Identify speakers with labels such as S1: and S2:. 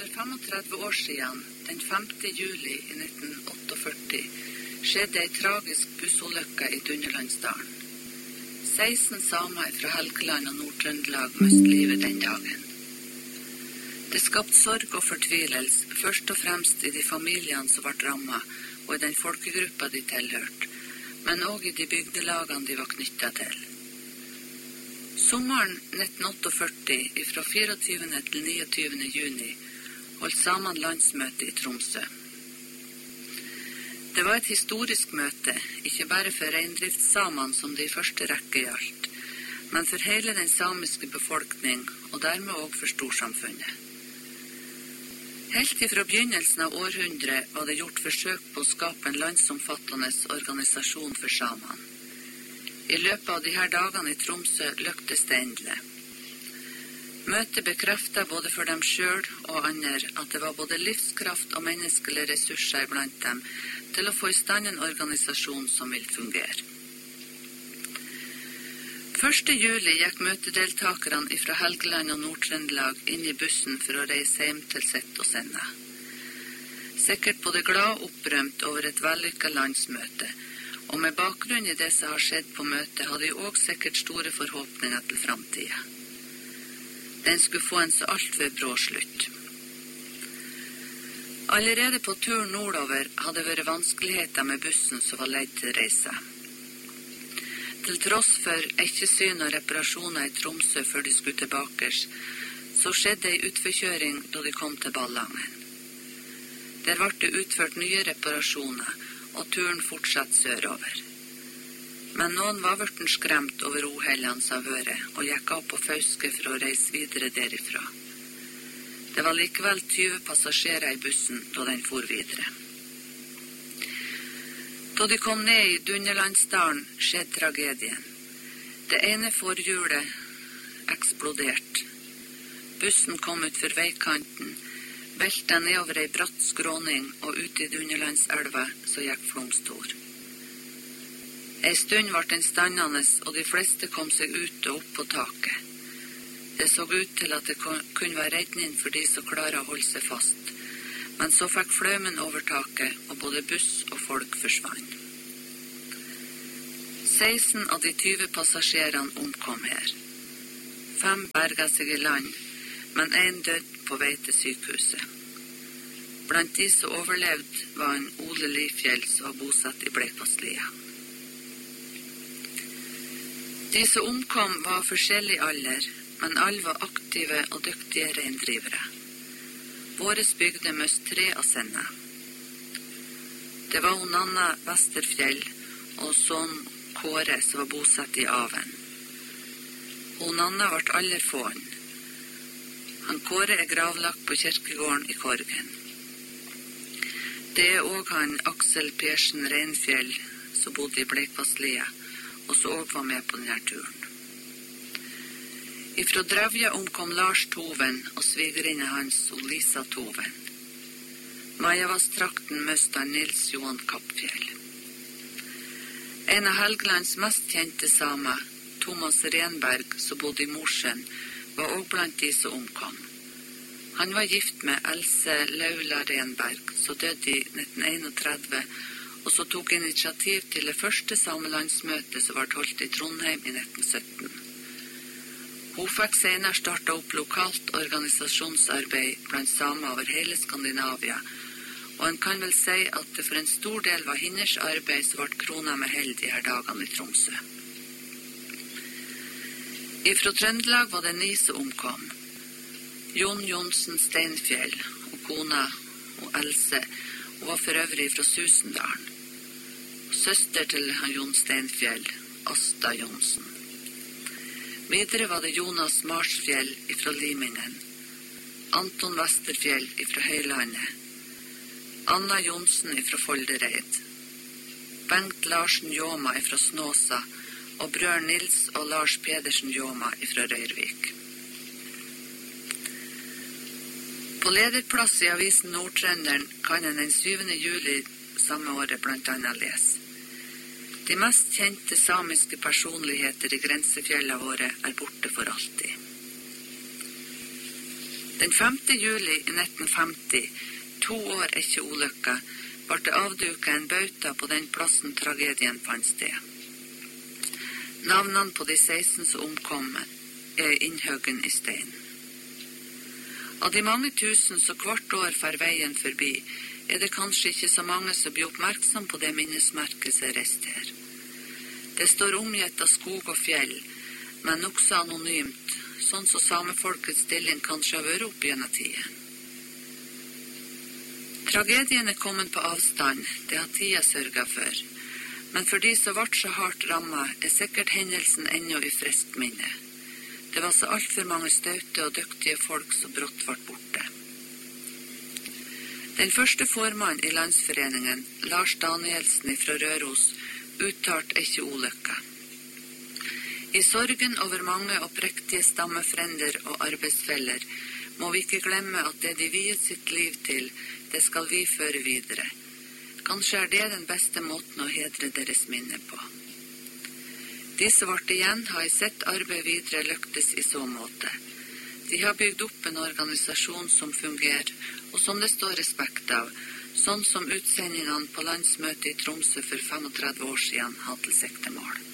S1: 35 år siden, den 5. juli i 1948, skjedde en tragisk bussulykke i Dunderlandsdalen. 16 samer fra Helgeland og Nord-Trøndelag mistet livet den dagen. Det skapte sorg og fortvilelse, først og fremst i de familiene som ble rammet, og i den folkegruppa de tilhørte, men også i de bygdelagene de var knyttet til. Sommeren 1948, fra 24. til 29. juni, holdt samene landsmøte i Tromsø. Det var et historisk møte, ikke bare for reindriftssamene som det i første rekke gjaldt, men for hele den samiske befolkning, og dermed også for storsamfunnet. Helt ifra begynnelsen av århundret var det gjort forsøk på å skape en landsomfattende organisasjon for samene. I løpet av disse dagene i Tromsø lyktes det endelig. Møtet bekreftet både for dem selv og andre at det var både livskraft og menneskelige ressurser blant dem til å få i stand en organisasjon som vil fungere. 1. juli gikk møtedeltakerne fra Helgeland og Nord-Trøndelag inn i bussen for å reise hjem til sitt og sinne. Sikkert både glad og opprømt over et vellykket landsmøte, og med bakgrunn i det som har skjedd på møtet, hadde de også sikkert store forhåpninger til framtiden. Den skulle få en så altfor brå slutt. Allerede på turen nordover hadde det vært vanskeligheter med bussen som var leid til reise. Til tross for ekkesyn og reparasjoner i Tromsø før de skulle tilbake, så skjedde en utforkjøring da de kom til Ballangen. Der ble det utført nye reparasjoner, og turen fortsatte sørover. Men noen var blitt skremt over uhellene som har vært, og gikk av på Fauske for å reise videre derifra. Det var likevel 20 passasjerer i bussen da den for videre. Da de kom ned i Dunderlandsdalen, skjedde tragedien. Det ene forhjulet eksploderte. Bussen kom ut for veikanten, veltet nedover ei bratt skråning og ut i Dunderlandselva, så gikk Flomstor. En stund ble den standende, og de fleste kom seg ut og opp på taket. Det så ut til at det kunne være redning for de som klarer å holde seg fast, men så fikk fløymen over taket, og både buss og folk forsvant. 16 av de 20 passasjerene omkom her. 5 berget seg i land, men 1 døde på vei til sykehuset. Blant de som overlevde var en Ole Lifjell som var bosatt i Bleikvasslia. De som omkom var av forskjellig alder, men alle var aktive og dyktige reindrivere. Våre bygde mest 3 av sine. Det var Nanna Vesterfjell og sånn Kåre som var bosatt i Aven. Nanna ble aller fåen. Han Kåre er gravlagt på kirkegården i Korgen. Det er også han Aksel Persen Reinfjell som bodde i Bleikvasslia, og som også var med på denne turen. Ifra Drevja omkom Lars Toven og svigerinne hans Lisa Toven. Majavass-trakten møste Nils Johan Kappfjell. En av Helgelands mest kjente samer, Thomas Renberg, som bodde i Mosjøen, var også blant de som omkom. Han var gift med Else Laula Renberg, som døde i 1931, og så tok initiativ til det første samelandsmøtet som ble holdt i Trondheim i 1917. Hun fikk senere startet opp lokalt organisasjonsarbeid blant samer over hele Skandinavia, og en kan vel si at det for en stor del var hennes arbeid som ble kronet med hell de her dagene i Tromsø. Ifra Trøndelag var det 9 som omkom. Jon Jonsen Steinfjell og kona og Else, og var for øvrig fra Susendalen. Søster til Jon Steinfjell, Asta Jonsen. Videre var det Jonas Marsfjell fra Limingen, Anton Vesterfjell fra Høylandet, Anna Jonsen fra Foldereid, Bengt Larsen Jåma fra Snåsa og brødre Nils og Lars Pedersen Jåma fra Røyrvik. På lederplass i avisen Nordtrønderen kan en den 7. juli samme året blant annet lese: De mest kjente samiske personligheter i grensefjellene våre er borte for alltid. Den 5. juli i 1950, 2 år etter ulykka, ble det avduket en bauta på den plassen tragedien fant sted. Navnene på de 16 som omkom innhuggen i stein. Av de mange tusen som hvert år får veien forbi, det kanskje ikke så mange som blir oppmerksom på det minnesmerket som reist her. Det står omgitt av skog og fjell, men nokså anonymt, sånn som samefolkets stilling kanskje har vært opp gjennom tiden. Tragedien kommet på avstand, det har tida sørget for. Men for de som ble så hardt rammet, sikkert hendelsen ennå i friskt minne. Det var så alt for mange staute og dyktige folk som brått ble borte. Den første formannen i landsforeningen, Lars Danielsen fra Røros, uttalte ikke ulykka. I sorgen over mange oppriktige stammefrender og arbeidsfeller må vi ikke glemme at det de viet sitt liv til, det skal vi føre videre. Kanskje det den beste måten å hedre deres minne på. De som ble igjen har i sitt arbeid videre lyktes i så måte. De har bygd opp en organisasjon som fungerer, og som det står respekt av, sånn som utsendingene på landsmøtet i Tromsø for 35 år siden hadde til siktemål.